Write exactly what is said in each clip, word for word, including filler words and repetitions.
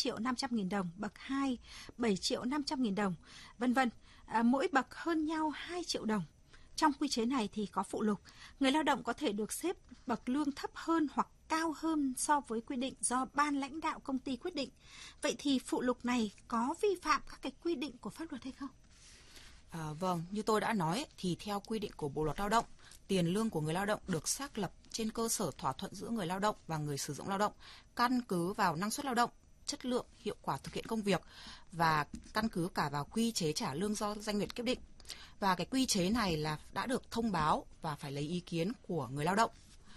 triệu năm trăm nghìn đồng, bậc hai bảy triệu năm trăm nghìn đồng, vân vân. À, mỗi bậc hơn nhau hai triệu đồng. Trong quy chế này thì có phụ lục, người lao động có thể được xếp bậc lương thấp hơn hoặc cao hơn so với quy định do ban lãnh đạo công ty quyết định. Vậy thì phụ lục này có vi phạm các cái quy định của pháp luật hay không? À, vâng, như tôi đã nói thì theo quy định của Bộ Luật Lao động, tiền lương của người lao động được xác lập trên cơ sở thỏa thuận giữa người lao động và người sử dụng lao động, căn cứ vào năng suất lao động, chất lượng, hiệu quả thực hiện công việc và căn cứ cả vào quy chế trả lương do doanh nghiệp quyết định. Và cái quy chế này là đã được thông báo và phải lấy ý kiến của người lao động.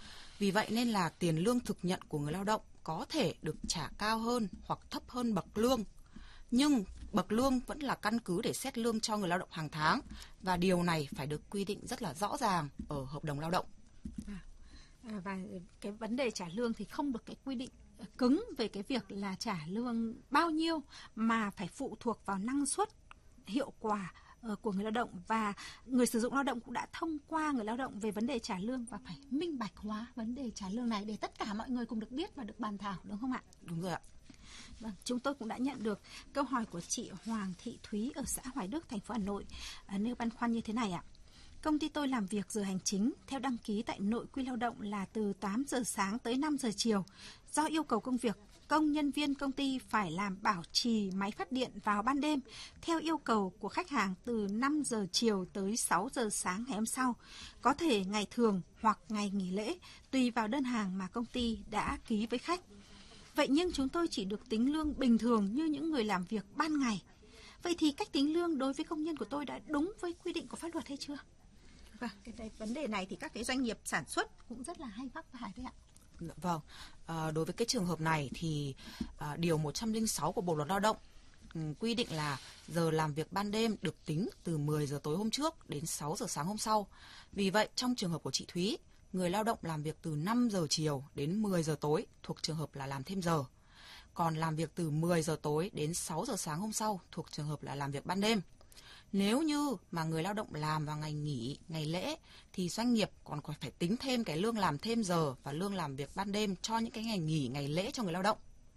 Vì vậy nên là tiền lương thực nhận của người lao động có thể được trả cao hơn hoặc thấp hơn bậc lương. Nhưng bậc lương vẫn là căn cứ để xét lương cho người lao động hàng tháng và điều này phải được quy định rất là rõ ràng ở hợp đồng lao động. À, và cái vấn đề trả lương thì không được cái quy định cứng về cái việc là trả lương bao nhiêu mà phải phụ thuộc vào năng suất, hiệu quả của người lao động, và người sử dụng lao động cũng đã thông qua người lao động về vấn đề trả lương và phải minh bạch hóa vấn đề trả lương này để tất cả mọi người cùng được biết và được bàn thảo, đúng không ạ? Đúng rồi ạ. Vâng, chúng tôi cũng đã nhận được câu hỏi của chị Hoàng Thị Thúy ở xã Hoài Đức, thành phố Hà Nội, à, nêu băn khoăn như thế này ạ. Công ty tôi làm việc giờ hành chính theo đăng ký tại nội quy lao động là từ tám giờ sáng tới năm giờ chiều. Do yêu cầu công việc, công nhân viên công ty phải làm bảo trì máy phát điện vào ban đêm theo yêu cầu của khách hàng từ năm giờ chiều tới sáu giờ sáng ngày hôm sau, có thể ngày thường hoặc ngày nghỉ lễ, tùy vào đơn hàng mà công ty đã ký với khách. Vậy nhưng chúng tôi chỉ được tính lương bình thường như những người làm việc ban ngày. Vậy thì cách tính lương đối với công nhân của tôi đã đúng với quy định của pháp luật hay chưa? Vâng, cái đây, vấn đề này thì các cái doanh nghiệp sản xuất cũng rất là hay vấp phải đấy ạ. Vâng, à, đối với cái trường hợp này thì à, điều một trăm lẻ sáu của Bộ Luật Lao động um, quy định là giờ làm việc ban đêm được tính từ mười giờ tối hôm trước đến sáu giờ sáng hôm sau. Vì vậy, trong trường hợp của chị Thúy, người lao động làm việc từ năm giờ chiều đến mười giờ tối thuộc trường hợp là làm thêm giờ. Còn làm việc từ mười giờ tối đến sáu giờ sáng hôm sau thuộc trường hợp là làm việc ban đêm. Nếu như mà người lao động làm vào ngày nghỉ, ngày lễ thì doanh nghiệp còn còn phải tính thêm cái lương làm thêm giờ và lương làm việc ban đêm cho những cái ngày nghỉ, ngày lễ cho người lao động.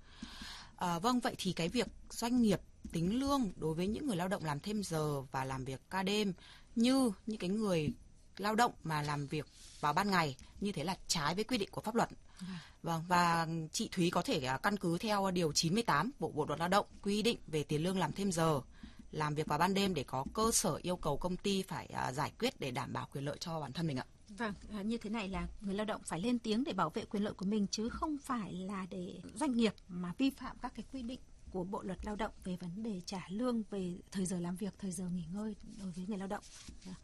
À, vâng, vậy thì cái việc doanh nghiệp tính lương đối với những người lao động làm thêm giờ và làm việc ca đêm như những cái người lao động mà làm việc vào ban ngày như thế là trái với quy định của pháp luật. Vâng, và chị Thúy có thể căn cứ theo điều chín mươi tám Bộ Bộ Luật Lao động quy định về tiền lương làm thêm giờ, làm việc vào ban đêm để có cơ sở yêu cầu công ty phải uh, giải quyết để đảm bảo quyền lợi cho bản thân mình ạ. Vâng, à, như thế này là người lao động phải lên tiếng để bảo vệ quyền lợi của mình chứ không phải là để doanh nghiệp mà vi phạm các cái quy định của Bộ Luật Lao động về vấn đề trả lương, về thời giờ làm việc, thời giờ nghỉ ngơi đối với người lao động. Vâng.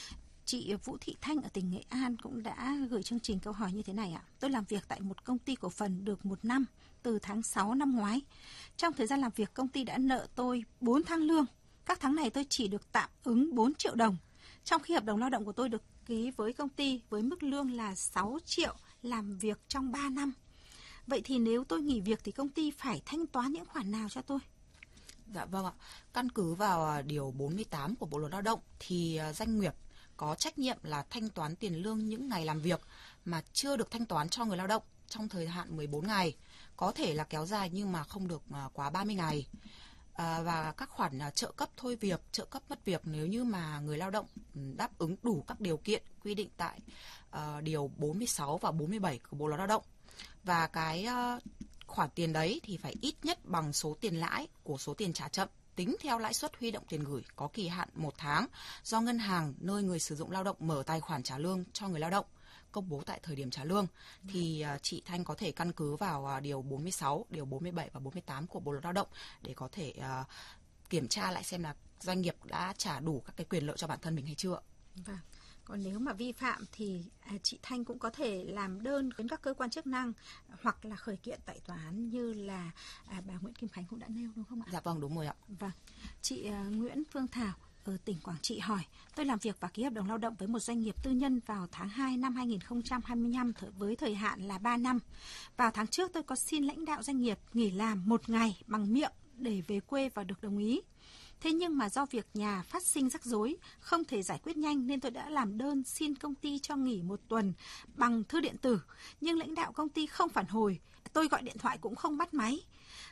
Chị Vũ Thị Thanh ở tỉnh Nghệ An cũng đã gửi chương trình câu hỏi như thế này ạ. Tôi làm việc tại một công ty cổ phần được một năm, từ tháng sáu năm ngoái. Trong thời gian làm việc, công ty đã nợ tôi bốn tháng lương. Các tháng này tôi chỉ được tạm ứng bốn triệu đồng. Trong khi hợp đồng lao động của tôi được ký với công ty với mức lương là sáu triệu, làm việc trong ba năm. Vậy thì nếu tôi nghỉ việc thì công ty phải thanh toán những khoản nào cho tôi? Dạ vâng ạ. Căn cứ vào điều bốn mươi tám của Bộ Luật Lao động thì doanh nghiệp có trách nhiệm là thanh toán tiền lương những ngày làm việc mà chưa được thanh toán cho người lao động trong thời hạn mười bốn ngày, có thể là kéo dài nhưng mà không được quá ba mươi ngày. À, và các khoản trợ cấp thôi việc, trợ cấp mất việc nếu như mà người lao động đáp ứng đủ các điều kiện quy định tại uh, điều bốn mươi sáu và bốn mươi bảy của Bộ Luật Lao động. Và cái uh, khoản tiền đấy thì phải ít nhất bằng số tiền lãi của số tiền trả chậm tính theo lãi suất huy động tiền gửi có kỳ hạn một tháng do ngân hàng nơi người sử dụng lao động mở tài khoản trả lương cho người lao động công bố tại thời điểm trả lương. Thì uh, chị Thanh có thể căn cứ vào uh, điều bốn mươi sáu, điều bốn mươi bảy và bốn mươi tám của Bộ Luật Lao động để có thể uh, kiểm tra lại xem là doanh nghiệp đã trả đủ các cái quyền lợi cho bản thân mình hay chưa. Vâng. Còn nếu mà vi phạm thì à, chị Thanh cũng có thể làm đơn đến các cơ quan chức năng hoặc là khởi kiện tại tòa án như là à, bà Nguyễn Kim Khánh cũng đã nêu, đúng không ạ? Dạ vâng, đúng rồi ạ. Vâng. Chị à, Nguyễn Phương Thảo ở tỉnh Quảng Trị hỏi, tôi làm việc và ký hợp đồng lao động với một doanh nghiệp tư nhân vào tháng hai năm hai nghìn không trăm hai mươi lăm với thời hạn là ba năm. Vào tháng trước tôi có xin lãnh đạo doanh nghiệp nghỉ làm một ngày bằng miệng để về quê và được đồng ý. Thế nhưng mà do việc nhà phát sinh rắc rối, không thể giải quyết nhanh nên tôi đã làm đơn xin công ty cho nghỉ một tuần bằng thư điện tử. Nhưng lãnh đạo công ty không phản hồi, tôi gọi điện thoại cũng không bắt máy.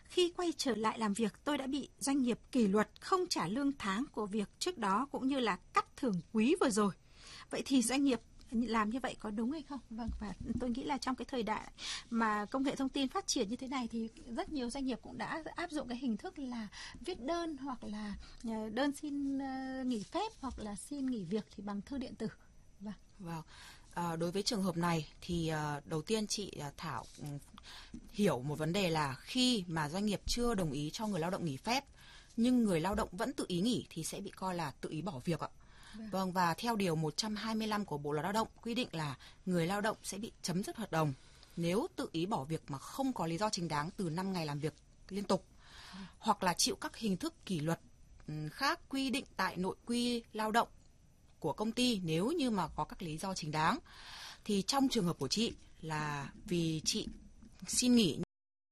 Khi quay trở lại làm việc, tôi đã bị doanh nghiệp kỷ luật không trả lương tháng của việc trước đó cũng như là cắt thưởng quý vừa rồi. Vậy thì doanh nghiệp làm như vậy có đúng hay không? Vâng, và tôi nghĩ là trong cái thời đại mà công nghệ thông tin phát triển như thế này thì rất nhiều doanh nghiệp cũng đã áp dụng cái hình thức là viết đơn hoặc là đơn xin nghỉ phép hoặc là xin nghỉ việc thì bằng thư điện tử. Vâng. Vâng. À, đối với trường hợp này thì uh, đầu tiên chị uh, Thảo um, hiểu một vấn đề là khi mà doanh nghiệp chưa đồng ý cho người lao động nghỉ phép nhưng người lao động vẫn tự ý nghỉ thì sẽ bị coi là tự ý bỏ việc ạ. Vâng. Vâng, và theo điều một trăm hai mươi lăm của Bộ Luật Lao động quy định là người lao động sẽ bị chấm dứt hợp đồng nếu tự ý bỏ việc mà không có lý do chính đáng từ năm ngày làm việc liên tục, vâng, hoặc là chịu các hình thức kỷ luật khác quy định tại nội quy lao động của công ty nếu như mà có các lý do chính đáng. Thì trong trường hợp của chị là vì chị xin nghỉ